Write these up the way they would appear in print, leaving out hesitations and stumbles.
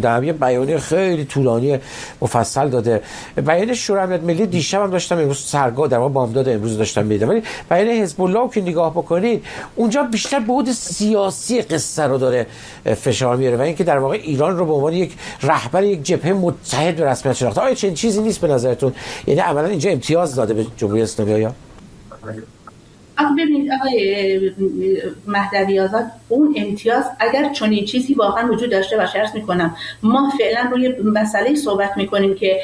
خوندم یه بیانیه خیلی طولانی مفصل داده. بیانیه شورای امنیت ملی دیشب هم داشتم، امروز سرگاه در واقع بامداد امروز داشتم میدیدم، ولی بیانیه حزب الله که نگاه بکنید اونجا بیشتر بعد سیاسی قصه رو داره فشار میاره و اینکه در واقع ایران رو به عنوان یک رهبر یک جبهه متحد به رسمیت شناخته. آیا چنین چیزی نیست به نظرتون؟ یعنی عملا اینجا امتیاز داده به جمهوری اسلامی یا؟ ببینید آقای مهدوی آزاد، اون امتیاز اگر چنین چیزی واقعا وجود داشته باشه، عرض میکنم ما فعلا روی مسئله صحبت میکنیم که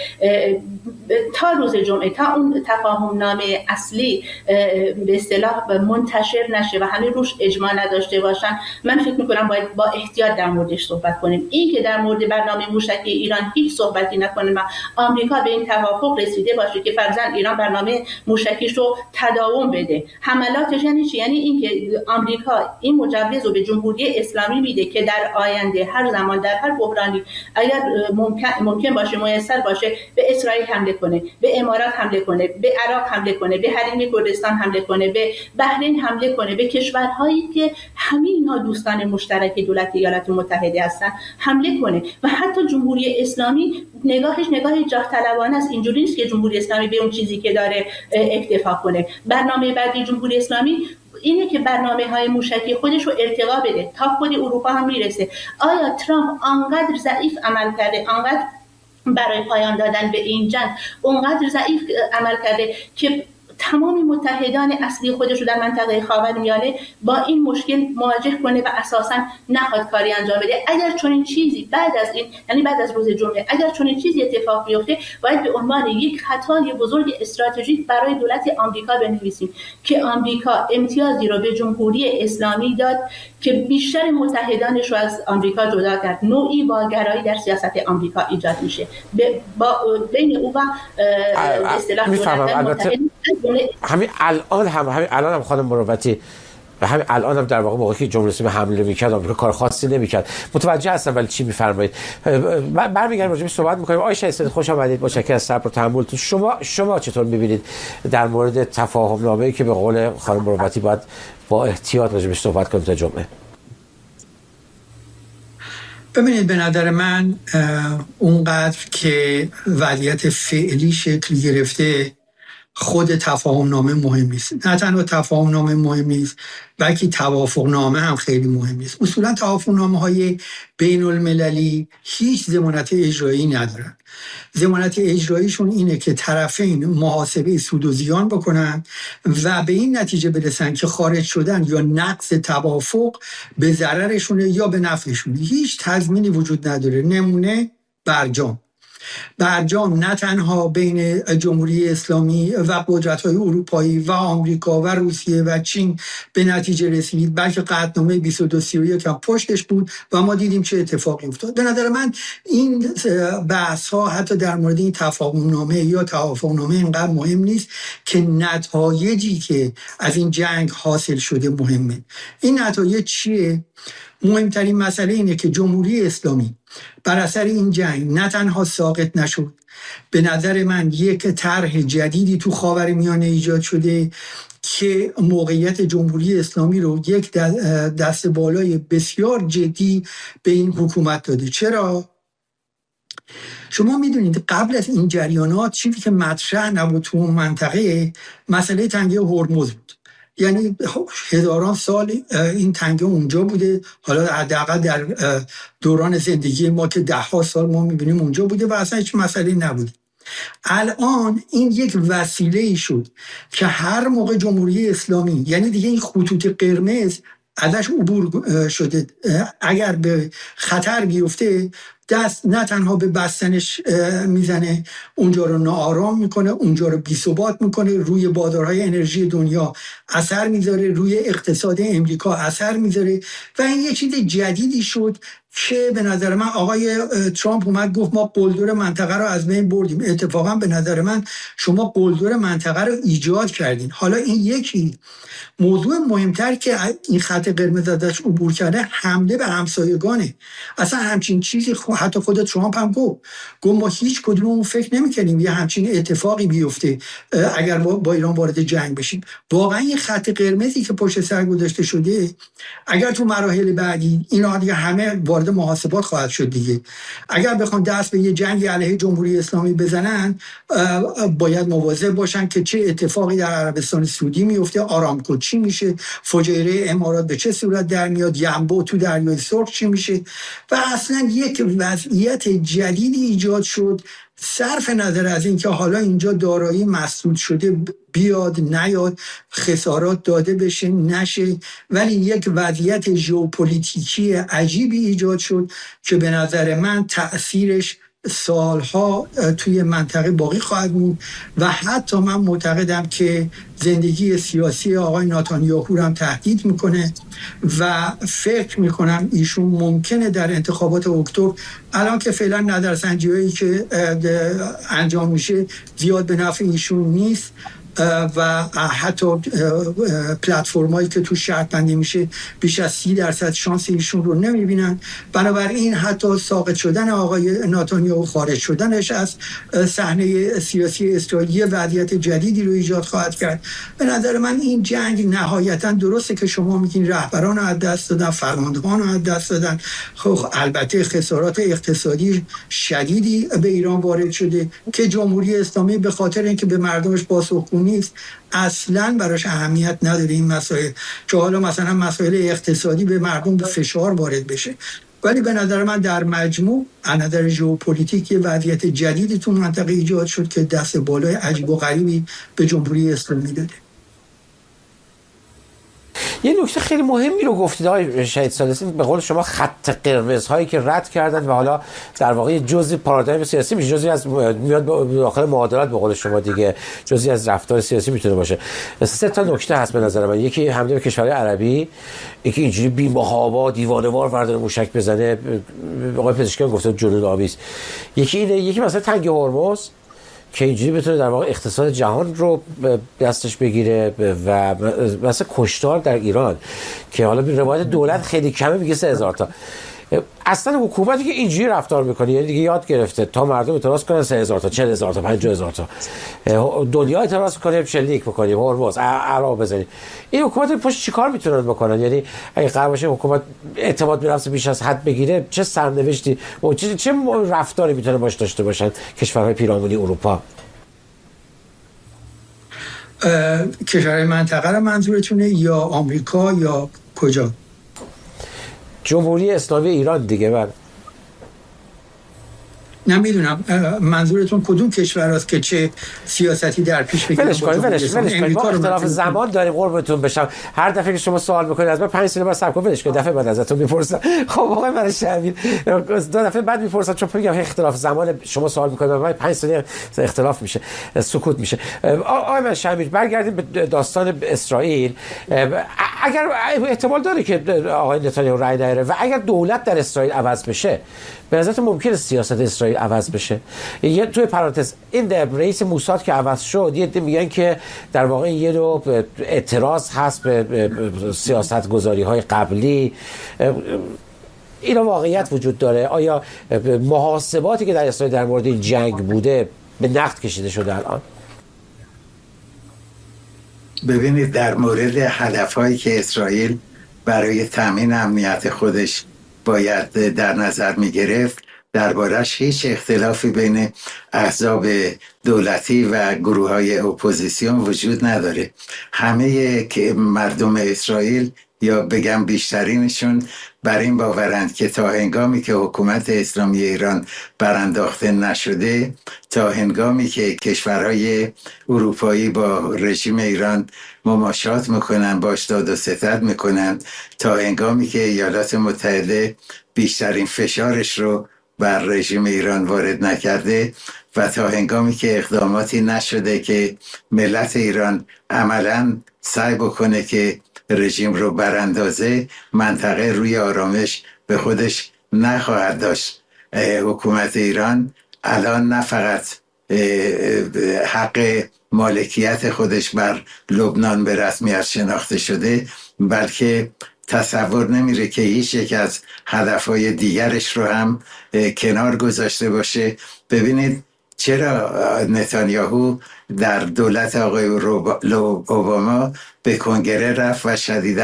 تا روز جمعه، تا اون تفاهم نامه اصلی به اصطلاح منتشر نشه و همه روش اجماع نداشته باشن، من فکر میکنم باید با احتیاط در موردش صحبت کنیم. این که در مورد برنامه موشکی ایران هیچ صحبتی نکنه و آمریکا به این توافق رسیده باشه که فرضاً ایران برنامه موشکیش رو تداوم بده، حملاتش یعنی چی؟ یعنی اینکه آمریکا این مجوز رو به جمهوری اسلامی میده که در آینده هر زمان در هر بحرانی اگر ممکن باشه، میسر باشه، به اسرائیل حمله کنه، به امارات حمله کنه، به عراق حمله کنه، به حریم کردستان حمله کنه، به بحرین حمله کنه، به کشورهایی که همه اینها دوستان مشترک دولت ایالات متحده هستن حمله کنه. و حتی جمهوری اسلامی نگاهش نگاه جاه طلبانه است. اینجوری نیست که جمهوری اسلامی به اون چیزی که داره اکتفا کنه. برنامه بعدی جمهوری اسلامی اینه که برنامه‌های موشکی خودش رو ارتقا بده، تا خود اروپا هم میرسه. آیا ترامپ آنقدر ضعیف عمل کرده، آنقدر برای پایان دادن به این جنگ اونقدر ضعیف عمل کرده که تمام متحدان اصلی خودش رو در منطقه خاورمیانه با این مشکل مواجه کنه و اساساً نخواد کاری انجام بده؟ اگر چنین چیزی بعد از این، یعنی بعد از روز جمعه، اگر چنین چیزی اتفاق بیفته، باید به عنوان یک خطای بزرگ استراتژیک برای دولت آمریکا بنویسیم که آمریکا امتیازی رو به جمهوری اسلامی داد که بیشتر متحدانش رو از آمریکا جدا کرد. نوعی واگرایی در سیاست آمریکا ایجاد میشه بین او و اصطلاح همین الان هم خانم مروتی و همین الان هم در واقع موقعی که جمهوری اسلامی حمله می‌کرد آمریکا کار خاصی نمی‌کرد. متوجه هستم ولی چی می‌فرمایید؟ برمیگردیم راجع به صحبت می‌کنیم. آقای شایسته خوش آمدید، متشکرم از صبر و تحملتون. شما چطور می‌بینید در مورد تفاهم نامه‌ای که به قول خانم مروتی باید با احتیاط راجع بهش صحبت کنیم تا جمعه؟ ببینید، به نظر من اونقدر که وضعیت فعلی شکل گرفته خود تفاهم نامه مهم نیست. نه تنها تفاهم نامه مهم نیست، بلکه توافق نامه هم خیلی مهم نیست. اصولا توافق نامه های بین المللی هیچ ضمانت اجرایی ندارن. ضمانت اجراییشون اینه که طرفین محاسبه سود و زیان بکنن و به این نتیجه برسن که خارج شدن یا نقض توافق به ضررشونه یا به نفعشونه. هیچ تضمینی وجود نداره. نمونه برجام نه تنها بین جمهوری اسلامی و قدرت‌های اروپایی و آمریکا و روسیه و چین به نتیجه رسید، بلکه قطعنامه 2231 هم پشتش بود و ما دیدیم چه اتفاقی افتاد. به نظر من این بحث‌ها حتی در مورد این تفاهم‌نامه یا توافقنامه اینقدر مهم نیست که نتایجی که از این جنگ حاصل شده مهمه. این نتایج چیه؟ مهمترین مسئله اینه که جمهوری اسلامی بر اثر این جنگ نه تنها ساقط نشد، به نظر من یک طرح جدیدی تو خاورمیانه ایجاد شده که موقعیت جمهوری اسلامی رو یک دست بالای بسیار جدی به این حکومت داده. چرا؟ شما میدونید قبل از این جریانات چیزی که مطرح نبود تو منطقه مسئله تنگه هرمز بود. یعنی هزاران سال این تنگه اونجا بوده، حالا حداقل در دوران زندگی ما که 10 سال ما میبینیم اونجا بوده و اصلا هیچ مسئله نبوده. الان این یک وسیله شد که هر موقع جمهوری اسلامی، یعنی دیگه این خطوط قرمز ازش عبور شده، اگر به خطر بیفته دست نه تنها به بستنش میزنه، اونجا رو ناآرام میکنه، اونجا رو بی‌ثبات میکنه، روی بازارهای انرژی دنیا اثر میذاره، روی اقتصاد امریکا اثر میذاره و این یه چیز جدیدی شد که به نظر من آقای ترامپ اومد گفت ما قلدر منطقه رو از بین بردیم. اتفاقا به نظر من شما قلدر منطقه رو ایجاد کردین. حالا این یکی موضوع مهمتر که این خط قرمز ازش عبور کرده حمله به همسایگانه. اصلا همچین چیزی حتی خود ترامپ هم گفت ما هیچ کدوممون فکر نمی‌کنیم یه همچین اتفاقی بیفته اگر با ایران وارد جنگ بشیم. واقعا این خط قرمزی که پشت سر گذاشته شده اگر تو مراحل بعدی اینا دیگه همه وارد وارد محاسبات خواهد شد دیگه. اگر بخوان دست به یه جنگ علیه جمهوری اسلامی بزنن باید مواظب باشن که چه اتفاقی در عربستان سعودی میفته، آرامکو چی میشه، فجایع امارات به چه صورت در میاد، ینبو تو دریای سرخ چی میشه. و اصلا یک وضعیت جدیدی ایجاد شد، صرف نظر از اینکه حالا اینجا دارایی مسدود شده بیاد نیاد، خسارات داده بشه نشه، ولی یک وضعیت ژئوپلیتیکی عجیبی ایجاد شد که به نظر من تأثیرش سالها توی منطقه باقی خواهد بود و حتی من معتقدم که زندگی سیاسی آقای نتانیاهو هم تهدید میکنه و فکر میکنم ایشون ممکنه در انتخابات اکتبر، الان که فعلا نظرسنجی‌هایی که انجام میشه زیاد به نفع ایشون نیست و حتی پلتفرمایی که تو شرط بندی میشه بیش از 30% شانس ایشون رو نمیبینن. بنابراین حتی ساقط شدن آقای نتانیاهو، خارج شدنش از صحنه سیاسی اسرائیلی وضعیت جدیدی رو ایجاد خواهد کرد. به نظر من این جنگ نهایتا، درسته که شما میگین رهبران رو از دست دادن، فرماندهان رو از دست دادن، خب البته خسارات اقتصادی شدیدی به ایران وارد شده که جمهوری اسلامی به خاطر اینکه به مردمش پاسخگو نیست اصلا براش اهمیت نداره این مسائل، که حالا مثلا مسائل اقتصادی به مردم به فشار وارد بشه. ولی به نظر من در مجموع از نظر ژئوپلیتیک یه وضعیت جدیدی تو منطقه ایجاد شد که دست بالای عجیب و غریبی به جمهوری اسلامی داده. یه نکته خیلی مهمی رو گفتید آقای شهید سادسی، به قول شما خط قرمز هایی که رد کردن و حالا در واقع جزئی پارادایم سیاسی میشه، جزئی از میاد داخل معادلات، به قول شما دیگه جزئی از رفتار سیاسی میتونه باشه. 3 تا نکته هست به نظر من. یکی حمله به کشورهای عربی، یکی اینجوری بی محابا دیوانه‌وار وردن موشک بزنه، آقای پزشکیان گفته جنون آمیز. یکی اینه، یکی مثلا تنگ هرمز که اینجوری بتونه در واقع اقتصاد جهان رو دستش بگیره و مثلا کشتار در ایران که حالا به روایت دولت خیلی کمه، میگه 3000 تا. اصلا حکومتی که اینجوری رفتار میکنه یعنی دیگه یاد گرفته تا مردم اعتراض کنن 3000 تا 40000 تا 50000 تا دنیا اعتراض کنه شلیک بکنیم هرمز عراق بزنیم. این حکومت پشت چیکار میتونن بکنن؟ یعنی اگه قرار باشه حکومت اعتماد به نفس بیش از حد بگیره چه سرنوشتی و چه رفتاری میتونه باش داشته باشن کشورهای پیرامونی اروپا؟ کشورهای منطقه رو منظورتونه یا آمریکا یا کجا؟ جمهوری اسلامی ایران دیگه. من نمیدونم منظورتون کدوم کشور است که چه سیاستی در پیش بگیره. ولش کنید ما اختلاف زمان داریم قربتون بشم. هر دفعه که شما سوال میکنید از من 5 سال بعد صبر کن ولش کن، دفعه بعد ازتون میپرسم. خب آقای من شهید 2 دفعه بعد میپرسم چون میگم اختلاف زمان شما سوال میکنید بعد 5 ثانیه اختلاف میشه، سکوت میشه. آقای من شهید برگردیم به داستان اسرائیل. اگر احتمال داره که آقای نتانیاهو رأی نیاره و اگر دولت در اسرائیل عوض بشه، به نظرت ممکنه سیاست اسرائیل عوض بشه؟ یه توی پرانتز این رئیس موساد که عوض شد، یه عده میگن که در واقع یه نوع اعتراض هست به سیاست گذاری های قبلی. اینا واقعیت وجود داره؟ آیا محاسباتی که در اسرائیل در مورد این جنگ بوده به نقد کشیده شده الان؟ ببینید در مورد هدفهایی که اسرائیل برای تامین امنیت خودش باید در نظر می گرفت، دربارش هیچ اختلافی بین احزاب دولتی و گروه های اپوزیسیون وجود نداره. همه مردم اسرائیل یا بگم بیشترینشون بر این باورند که تا هنگامی که حکومت اسلامی ایران برانداخته نشده، تا هنگامی که کشورهای اروپایی با رژیم ایران مماشات میکنن، باش داد و ستد میکنن، تا هنگامی که ایالات متحده بیشترین فشارش رو بر رژیم ایران وارد نکرده و تا هنگامی که اقداماتی نشده که ملت ایران عملاً سعی بکنه که رژیم رو براندازه، منطقه روی آرامش به خودش نخواهد داشت. حکومت ایران الان نه فقط حق مالکیت خودش بر لبنان به رسمیت شناخته شده، بلکه تصور نمیره که هیچ یک از هدفهای دیگرش رو هم کنار گذاشته باشه. ببینید چرا نتانیاهو در دولت آقای اوباما به کنگره رفت و شدیداً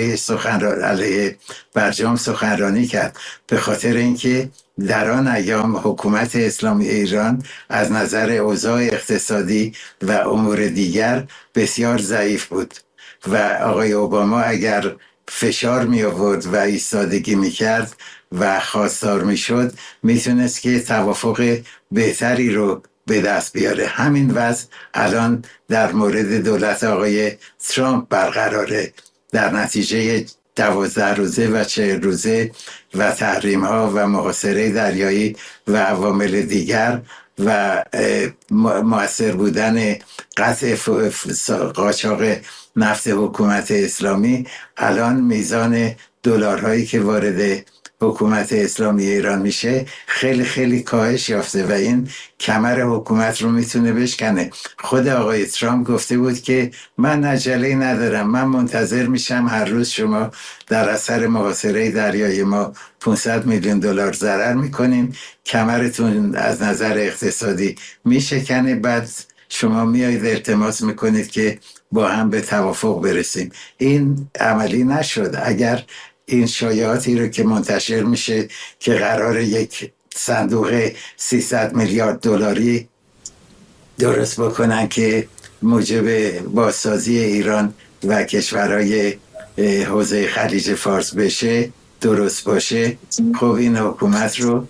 علیه برجام سخنرانی کرد؟ به خاطر اینکه در آن ایام حکومت اسلامی ایران از نظر اوضاع اقتصادی و امور دیگر بسیار ضعیف بود و آقای اوباما اگر فشار می آورد و ایستادگی می کرد و خواستار می شد میتونست که توافق بهتری رو به دست بیاره. همین وضع الان در مورد دولت آقای ترامپ برقراره. در نتیجه 12 روزه و 40 روزه و تحریم ها و محاصره دریایی و عوامل دیگر و مؤثر بودن قطع قاچاق نفت حکومت اسلامی، الان میزان دلارهایی که وارد حکومت اسلامی ایران میشه خیلی خیلی کاهش یافته و این کمر حکومت رو میتونه بشکنه. خود آقای ترامپ گفته بود که من عجله ندارم، من منتظر میشم هر روز شما در اثر محاصره دریایی ما 500 میلیون دلار ضرر میکنین، کمرتون از نظر اقتصادی میشکنه، بعد شما میایید التماس میکنید که با هم به توافق برسیم. این عملی نشد. اگر این شایعاتی رو که منتشر میشه که قرار یک صندوق 300 میلیارد دلاری درست بکنن که موجب بازسازی ایران و کشورهای حوزه خلیج فارس بشه، درست باشه، خب این حکومت رو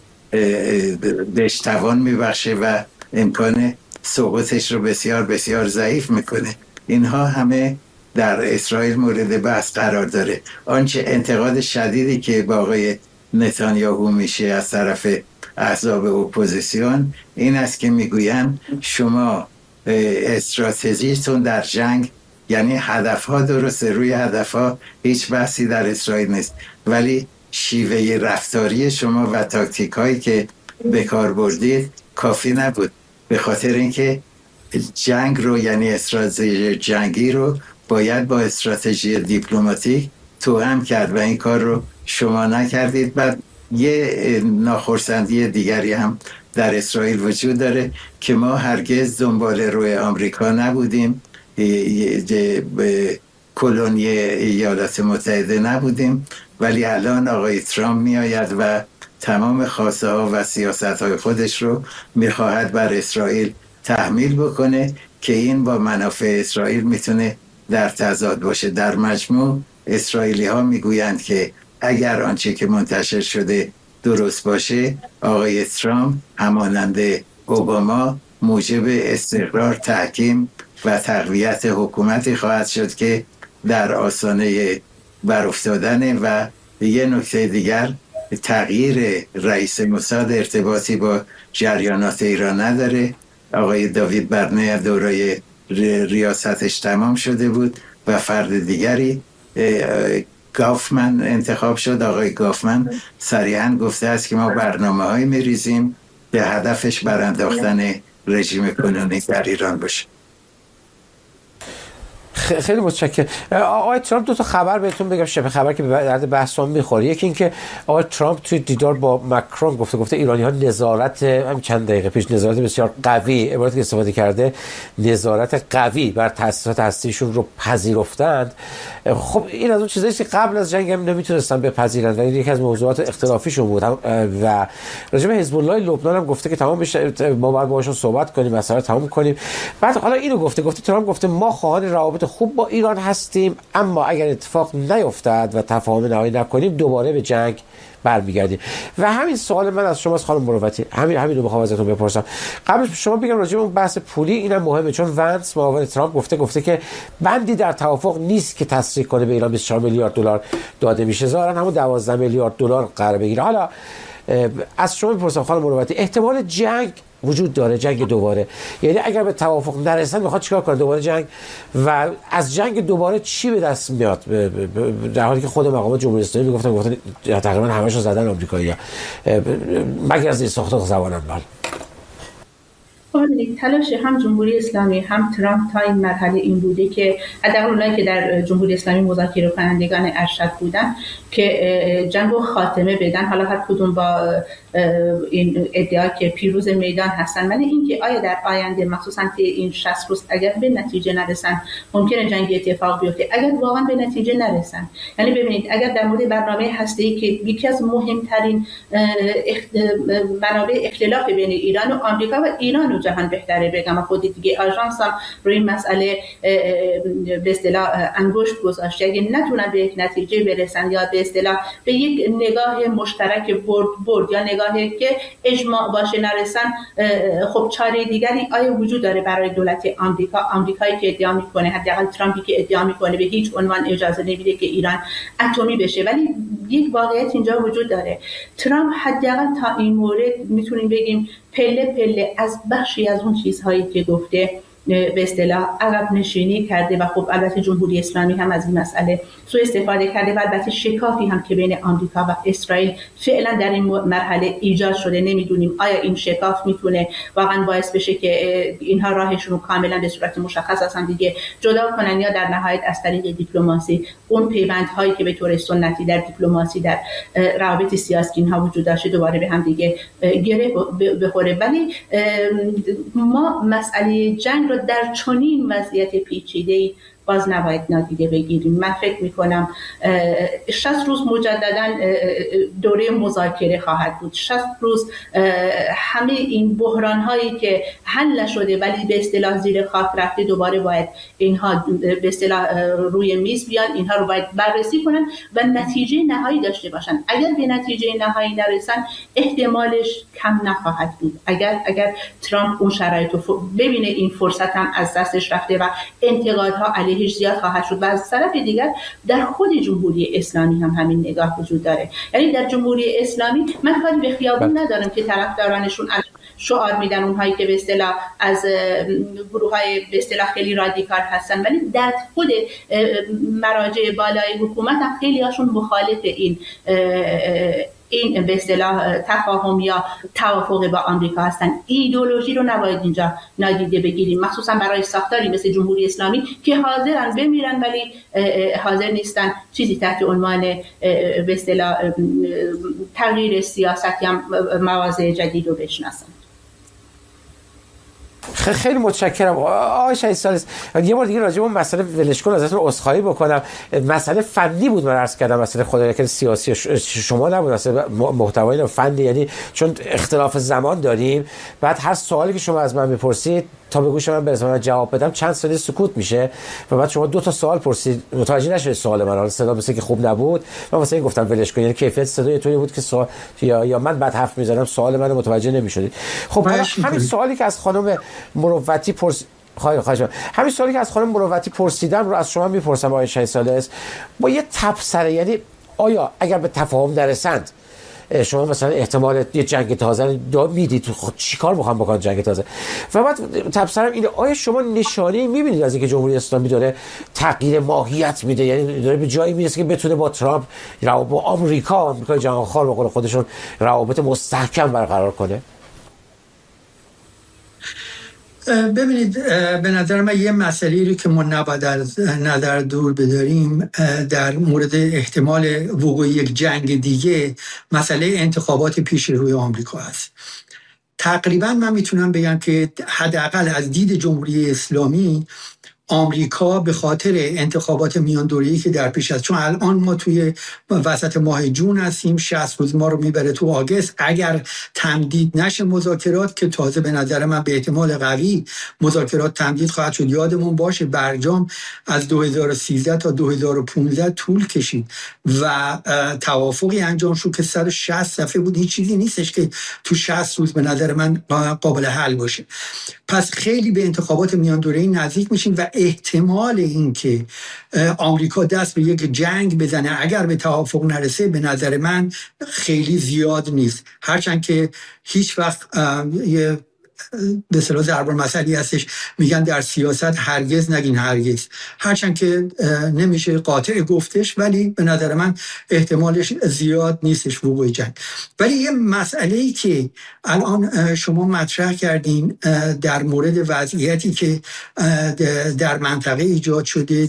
بهش توان میبخشه و امکان سقوطش رو بسیار بسیار ضعیف میکنه. اینها همه در اسرائیل مورد بحث قرار داره. آنچه انتقاد شدیدی که با آقای نتانیاهو میشه از طرف احزاب اپوزیسیون این است که میگوین شما استراتژیتون در جنگ، یعنی هدفها درسته، روی هدفها هیچ بحثی در اسرائیل نیست، ولی شیوه رفتاری شما و تاکتیک هایی که به کار بردید کافی نبود. به خاطر اینکه جنگ رو، یعنی استراتژی جنگی رو باید با استراتژی دیپلماتیک توأم کرد و این کار رو شما نکردید. بعد یه ناخرسندی دیگری هم در اسرائیل وجود داره که ما هرگز دنبال روی آمریکا نبودیم، کلونی ایالات متحده نبودیم، ولی الان آقای ترامپ میآید و تمام خواسته ها و سیاست های خودش رو میخواهد بر اسرائیل تحمیل بکنه که این با منافع اسرائیل میتونه در تضاد باشه. در مجموع اسرائیلی ها میگویند که اگر آنچه که منتشر شده درست باشه، آقای ترامپ همانند اوباما موجب استقرار، تحکیم و تقویت حکومتی خواهد شد که در آستانه برافتادن. و یه نکته دیگر، تغییر رئیس موساد ارتباطی با جریانات ایران نداره. آقای داوید برنه دوره ریاستش تمام شده بود و فرد دیگری گافمن انتخاب شد. آقای گافمن صریحاً گفته است که ما برنامه‌هایی می‌ریزیم که هدفش برانداختن رژیم کنونی در ایران باشه. خیلی متشکرم. آقای ترامپ دو تا خبر بهتون بگم، شبه خبر که به درد بحثمون میخوره. یکی این که آقای ترامپ توی دیدار با مکرون گفته ایرانی‌ها نظارت، هم چند دقیقه پیش، نظارت بسیار قوی، عبارتی که استفاده کرده، نظارت قوی بر تأسیسات هستیشون رو پذیرفتند. خب این از اون چیزایی که قبل از جنگ هم نمیتونستن بپذیرند و این یکی از موضوعات اختلافیشون بود. و راجع به حزب الله لبنان هم گفته که تمام بشه، ما باید باهاشون صحبت کنیم، مسئله تمام کنیم. بعد حالا اینو گفته ترامپ گفته ما خواهان روابط خوب با ایران هستیم، اما اگر اتفاق نیفتد و تفاهم نهایی نکنیم دوباره به جنگ برمیگردیم. و همین سوال من از شما خانم مروتی، همین رو میخوام ازتون بپرسم. قبلش شما بگم راجع به اون بحث پولی، اینم مهمه، چون ونس معاون ترامپ گفته که بندی در توافق نیست که تصریح کنه به ایران 24 میلیارد دلار داده میشه، ظاهرا همون 12 میلیارد دلار قرار بگیره. حالا از شما میپرسم خانم مروتی، احتمال جنگ وجود داره، جنگ دوباره؟ یعنی اگر به توافق نرسن میخواد چیکار کنه؟ دوباره جنگ؟ و از جنگ دوباره چی به دست میاد؟ در حالی که خود مقامات جمهوری اسلامی میگفتن تقریبا همه‌شو زدن آمریکایی‌ها، مگر از این ساخت زبانن. آره، ببینید تلاش هم جمهوری اسلامی هم ترامپ تا این مرحله این بوده که حداقل اونایی که در جمهوری اسلامی مذاکره کنندگان ارشد بودن که جنگ رو خاتمه بدن، حالا هر کدوم با این ادعا که پیروز میدان هستن. ولی اینکه آیا در آینده مخصوصا که این 60 روز اگر به نتیجه نرسن ممکنه جنگ اتفاق بیفته، اگر واقعا به نتیجه نرسن. یعنی ببینید اگر در مورد برنامه هسته‌ای که یکی از مهمترین منابع اختلاف بین ایران و آمریکا و ایران و جهان بهتره بگم، خود دیگه آژانس هم روی این مسئله به اصطلاح انگشت گذاشته، اگه نتونن به یک نتیجه برسن یا به اصطلاح به یک نگاه مشترک برد یا نگاهی که اجماع باشه نرسن، خب چاره دیگری آیا وجود داره برای دولت آمریکایی که ادعا میکنه، حداقل ترامپی که ادعا میکنه به هیچ عنوان اجازه نمیده که ایران اتمی بشه؟ ولی یک واقعیت اینجا وجود داره، ترامپ حداقل تا این مورد میتونیم بگیم پله پله از بخشی از اون چیزهایی که گفته به اصطلاح عقب نشینی کرده و خب البته جمهوری اسلامی هم از این مسئله سوء استفاده کرده و البته شکافی هم که بین آمریکا و اسرائیل فعلا در این مرحله ایجاد شده. نمیدونیم آیا این شکاف میتونه واقعا باعث بشه که اینها راهشون رو کاملا به صورت مشخص اصلا دیگه جدا کنن یا در نهایت از طریق دیپلماسی اون پیوندهایی که به طور سنتی در دیپلماسی در روابط سیاسی اینها وجود داشته دوباره به هم دیگه گره بخوره. ولی ما مسئله جنگ رو در چنین وضعیت پیچیده‌ای باز نباید نادیده بگیریم. من فکر میکنم 60 روز مجددا دوره مذاکره خواهد بود. 60 روز همه این بحران هایی که حل نشده ولی به اصطلاح زیر خاک رفته دوباره باید اینها به اصطلاح روی میز بیان، اینها رو باید بررسی کنن و نتیجه نهایی داشته باشن. اگر به نتیجه نهایی نرسن احتمالش کم نخواهد بود. اگر ترامپ اون شرایط رو ببینه این فرصت هم از دستش رفته و انتقادها علیهش زیاد خواهد شد. و از طرف دیگر در خود جمهوری اسلامی هم همین نگاه وجود داره. یعنی در جمهوری اسلامی من کاری به خیابون ندارم که طرفدارانشون شعار میدن اونهایی که به اصطلاح از گروه‌های به اصطلاح خیلی رادیکال هستن، ولی در خود مراجع بالای حکومت هم خیلی هاشون مخالف این به اصطلاح تفاهم یا توافق با آمریکا هستن. ایدئولوژی رو نباید اینجا نادیده بگیریم، مخصوصا برای ساختاری مثل جمهوری اسلامی که حاضرن بمیرن ولی حاضر نیستن چیزی تحت عنوان به اصطلاح تغییر سیاست یا مواضع جدید رو بشناسن. خیلی متشکرم آقای شهید ثالث. یه بار دیگه راجع به اون مسئله ولش کن ازتون عذرخواهی بکنم، مسئله فنی بود من عرض کردم، مسئله خدای نکرده سیاسی شما نبود، مسئله محتوایی فنی، یعنی چون اختلاف زمان داریم بعد هر سوالی که شما از من بپرسید تا به گوش من برسه من جواب بدم چند ثانیه سکوت میشه و بعد شما 2 تا سوال پرسید متوجه نشد سوال من، حالا صدا مثل که خوب نبود من واسه این گفتم ولش کن، یعنی کیفیت صدای طوری بود که سوال یا من بعد حرف میزنم سوال منو متوجه نمیشدید. خب همین سوالی که از خانم مروتی همین سوالی که از خانم مروتی پرسیدم رو از شما میپرسم آقای شهید ثالث، با یه تبصره، یعنی آیا اگر به تفاهم نرسند شما مثلا احتمال یه جنگ تازه میدید، خب چیکار میخوام بکنن جنگ تازه؟ و بعد تبصرم اینه آیا شما نشانه‌ای میبینید از اینکه جمهوری اسلامی داره تغییر ماهیت میده، یعنی داره به جایی میرسه که بتونه با ترامپ با آمریکا جهانخوار به قول خودشون روابط مستحکم برقرار کنه؟ ببینید به نظر من یه مسئله رو که ما نباید از نظر دور بداریم در مورد احتمال وقوع یک جنگ دیگه مسئله انتخابات پیش روی آمریکا است. تقریبا من میتونم بگم که حداقل از دید جمهوری اسلامی آمریکا به خاطر انتخابات میان دوره‌ای که در پیش است، چون الان ما توی وسط ماه جون هستیم، 60 روز ما رو میبره تو آگوست، اگر تمدید نشه مذاکرات که تازه به نظر من به احتمال قوی مذاکرات تمدید خواهد شد. یادمون باشه برجام از 2013 تا 2015 طول کشید و توافقی انجام شد که 160 صفحه بود. هیچ چیزی نیستش که تو 60 روز به نظر من قابل حل باشه. پس خیلی به انتخابات میان دوره‌ای نزدیک میشیم و احتمال این که آمریکا دست به یک جنگ بزنه اگر به توافق نرسه به نظر من خیلی زیاد نیست، هرچند که هیچ وقت یه به اصطلاح ضرب المثلی هستش، میگن در سیاست هرگز نگین هرگز، هرچند که نمیشه قاطع گفتش، ولی به نظر من احتمالش زیاد نیستش وقوع جنگ. ولی یه مسئله‌ای که الان شما مطرح کردین در مورد وضعیتی که در منطقه ایجاد شده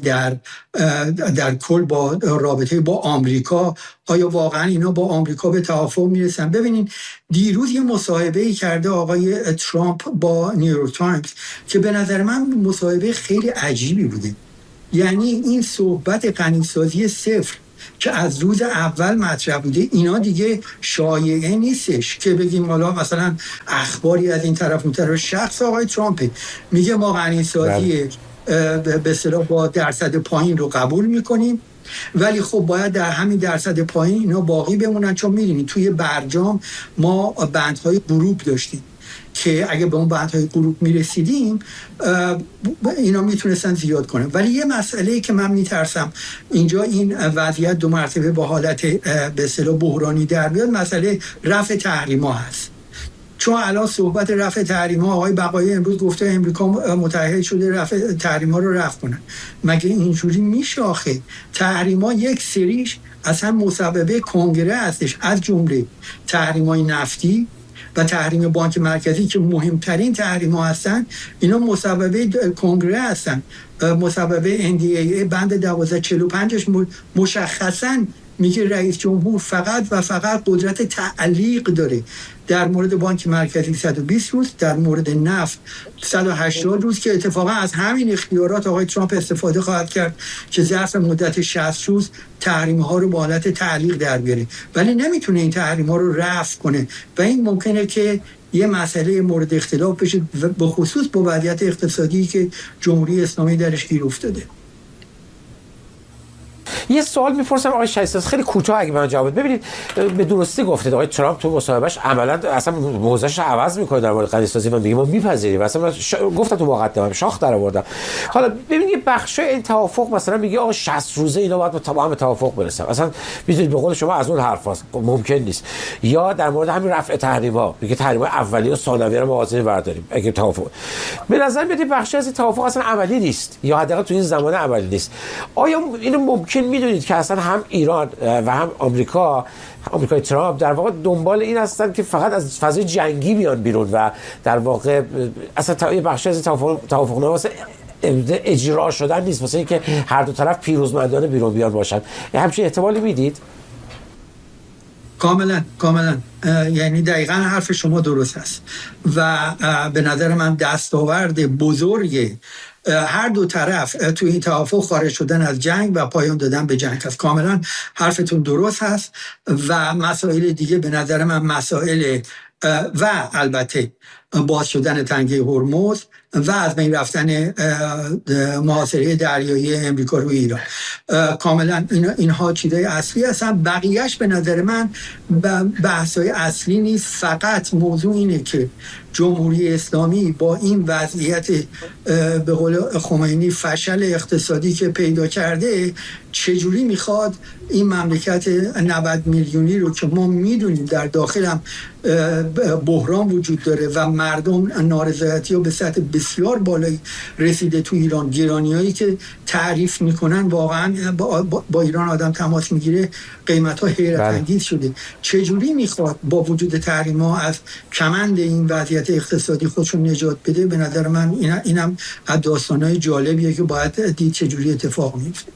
در کل با رابطه با آمریکا، آیا واقعا اینا با آمریکا به توافق میرسن؟ ببینین دیروز یه مصاحبه‌ای کرده آقای ترامپ با نیویورک تایمز که به نظر من مصاحبه خیلی عجیبی بوده. یعنی این صحبت غنیسازی صفر که از روز اول مطرح بوده، اینا دیگه شایعه نیستش که بگیم حالا مثلا اخباری از این طرف اون طرف. شخص آقای ترامپ میگه ما غنیسازی به اصطلاح با درصد پایین رو قبول میکنیم، ولی خب باید در همین درصد پایین اینا باقی بمونن، چون میدونید توی برجام ما بندهای غروب داشتیم که اگه به اون بندهای غروب میرسیدیم اینا میتونستن زیاد کنن. ولی یه مسئله که من میترسم اینجا این وضعیت دو مرتبه با حالت به اصطلاح بحرانی در بیاد، مسئله رفع تحریما هست. چون الان صحبت رفع تحریما، آقای بقایی امروز گفته امریکا متحد شده رفع تحریما رو رفع کنن. مگه اینجوری میشه؟ آخه تحریما یک سریش اصلا مسببه کنگره هستش، از جمله تحریمای نفتی و تحریم بانک مرکزی که مهمترین تحریما هستن، اینا مسببه کنگره هستن. مسببه NDAA بند 1245 مشخصاً میگه رئیس جمهور فقط و فقط قدرت تعلیق داره. در مورد بانک مرکزی 120 روز، در مورد نفت 180 روز، که اتفاقا از همین اختیارات آقای ترامپ استفاده خواهد کرد که ظرف مدت 60 روز تحریم ها رو با حالت تعلیق در بیاره، ولی نمیتونه این تحریم ها رو رفع کنه و این ممکنه که یه مسئله مورد اختلاف بشه، به خصوص با وضعیت اقتصادی که جمهوری اسلامی درش گیر افتاده. یه سوال میپرسم آقای شایسته، خیلی کوتاه اگه من جواب ببینید. به درستی گفتید آقای ترامپ تو مصاحبهش عملا اصلا موضعش رو عوض میکنه در مورد غنیسازی و میگه ما میپذیریم، اصلا گفتم تو مقدمه شاخ در آوردم. حالا ببینید یه بخش این توافق مثلا میگه آقا 60 روزه اینا باید با هم توافق برسن، اصلا میدونید به قول شما از اون حرفاست ممکن نیست. یا در مورد همین رفع تحریما میگه تحریما اولیه و ثانویه رو موازنه برداریم اگه توافق. به نظر میاد بخشی از این توافق اصلا عملی نیست یا حداقل تو این زمانه عملی نیست. آیا اینو ممکن میدونید که اصلا هم ایران و هم آمریکای ترامپ در واقع دنبال این هستن که فقط از فضای جنگی بیان بیرون و در واقع اصلا یه بخشی از توافقنامه واسه اجرا شدن نیست، واسه اینکه هر دو طرف پیروزمندانه بیرون بیان باشن؟ همچین احتمالی میدید؟ کاملا یعنی دقیقا حرف شما درست است و به نظر من دستاورد بزرگ هر دو طرف توی این توافق خارج شدن از جنگ و پایان دادن به جنگ است. کاملا حرفتون درست هست و مسائل دیگه به نظر من مسائل و البته باز شدن تنگه هرمز و از بین رفتن محاصره دریایی امریکا روی ایران، کاملا اینها چیزای اصلی هستن. بقیهش به نظر من بحثای اصلی نیست. فقط موضوع اینه که جمهوری اسلامی با این وضعیت به قول خمینی فشل اقتصادی که پیدا کرده چجوری میخواد این مملکت 90 میلیونی رو که ما میدونیم در داخل هم بحران وجود داره و مردم نارضایتی و به سطح بسیار بالایی رسیده تو ایران، گرانیایی که تعریف میکنن واقعا با ایران آدم تماس میگیره قیمت ها حیرت انگیز شده. چجوری میخواد با وجود تحریم ها از کمند این وضعیت اقتصادی خودشون نجات بده؟ به نظر من اینم از داستانهای جالبیه که باید دید چجوری اتفاق میفته.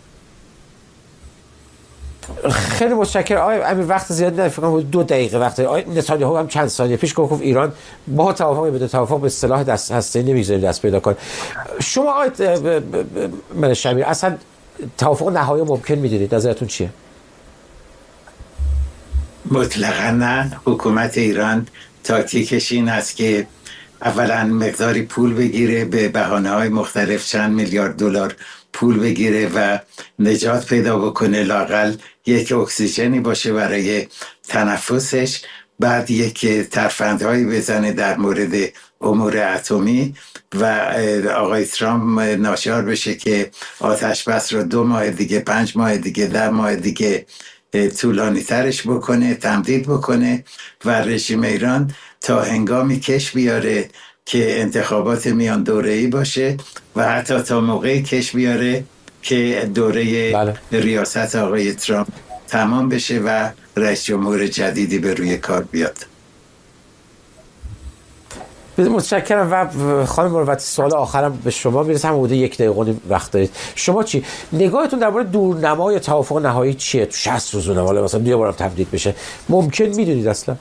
خیلی متشکرم آقای امیر. وقت زیاد ندارم، فکر کنم 2 دقیقه وقت. آقای نتانیاهو هم چند ثانیه پیش گفت ایران با توافق بدون توافق به اصطلاح دست هسته‌ای نمی‌گذاریم دست پیدا کنه. شما آقای منش‌شمیر اصلا توافق نهایی ممکن می‌دونید؟ نظرتون چیه؟ مطلقاً نه. حکومت ایران تاکتیکش این است که اولا مقداری پول بگیره، به بهانه‌های مختلف چند میلیارد دلار پول بگیره و نجات پیدا بکنه، لااقل یک اکسیژنی باشه برای تنفسش، بعد یک ترفندهایی بزنه در مورد امور اتمی و آقای ترامپ ناچار بشه که آتش بس رو 2 ماه دیگه، 5 ماه دیگه، 10 ماه دیگه طولانی ترش بکنه، تمدید بکنه و رژیم ایران تا هنگامی کش بیاره که انتخابات میان دوره‌ای باشه و حتی تا موقعی کش بیاره که دوره ریاست آقای ترامپ تمام بشه و رئیس جمهور جدیدی به روی کار بیاد. متشکرم. و خانم مروتی سوال آخرم به شما میرسه، هم حدود 1 دقیقه وقت دارید. شما چی نگاهتون درباره دورنمای توافق نهایی چیه؟ تو 60 روز اونم مثلا 2 بارم تمدید بشه ممکن میدونید اصلا؟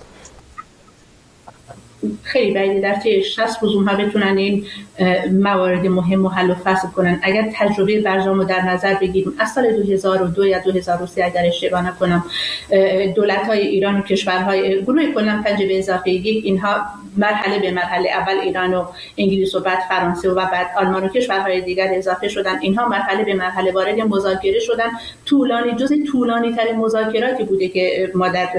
خیلی بعیده در طی 60 روز اونها بتونن این موارد مهم رو حل و فصل کنن. اگر تجربه برجام رو در نظر بگیریم از سال 2002 یا 2003 اگر اشتباه نکنم، دولت‌های ایران و کشورهای گروه کلا 5 به اضافه 1 اینها مرحله به مرحله، اول ایران و انگلیس و بعد فرانسه و بعد آلمان و کشورهای دیگر اضافه شدن. اینها مرحله به مرحله وارد مذاکره شدن. طولانی ترین مذاکراتی بوده که ما در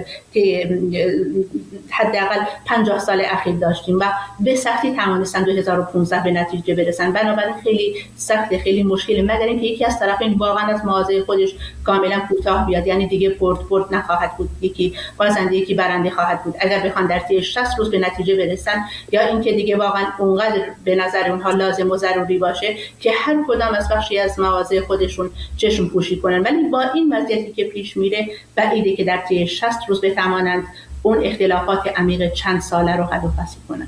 حداقل 50 سال اخیر داشتیم و به سختی توانستن 2015 به نتیجه برسن. بنابراین خیلی سخته، خیلی مشکله، مگر اینکه یکی از طرفین واقعا از مواضع خودش کاملا کوتاه بیاد، یعنی دیگه برد نخواهد بود، یکی بازنده یکی برنده خواهد بود. اگر بخوان در طی 60 روز به نتیجه برسن، یا اینکه دیگه واقعا اونقدر به نظر اونها لازم و ضروری باشه که هر کدام از بخشی از مواضع خودشون چشم پوشی کنن. ولی با این وضعیتی که پیش میره بعیده که در طی 60 روز بتوانند اون اختلافات عمیق چند ساله رو حل و فصل کنند.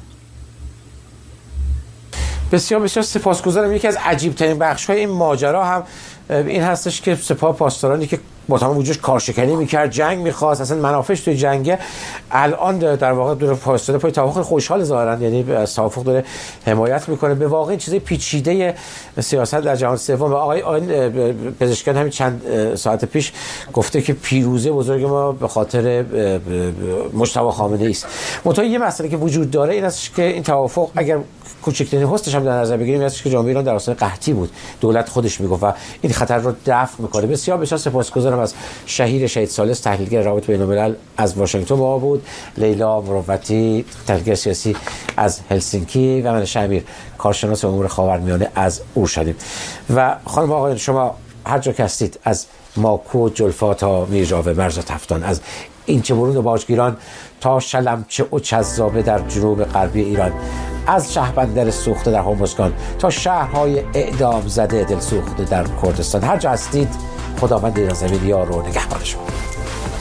بسیار بسیار سپاسگزارم. یکی از عجیب ترین بخش‌های این ماجرا هم این هستش که سپاه پاسدارانی که با تمام وجودش کارشکنی میکرد، جنگ میخواست، اصلا منافعش توی جنگه، الان در واقع دور پاسدار پای توافق خوشحال ظاهرا، یعنی از توافق داره حمایت میکنه. به واقع این چیزای پیچیده سیاست در جهان سوم. و آقای پزشکیان همین چند ساعت پیش گفته که پیروزی بزرگ ما به خاطر مجتبی خامنه‌ای است. منتها یه مسئله که وجود داره این است که این توافق اگر کوچکترین حسنش هم در نظر بگیریم این است که جامعه ایران در آستانه قحطی بود، دولت خودش میگفت، و این خطر رو دفع میکنه. بسیار بسیار سپاسگزارم از شهیر شهید ثالث، تحلیلگر روابط بین‌الملل از واشنگتن با بود، لیلا مروتی تحلیلگر سیاسی از هلسینکی، و من شمیر کارشناس امور خاورمیانه از اورشلیم. و خانم آقایان شما هر جا که هستید، از ماکو جلفا تا میرجاوه مرز تفتان، از اینچه برون و باجگیران تا شلمچه و چذابه در جنوب غربی ایران، از شهربندر سوخته در هرمزگان تا شهرهای اعدام زده دل سوخته در کردستان، هر جا هستید خداوند ایران زمین یار و نگهبان شما.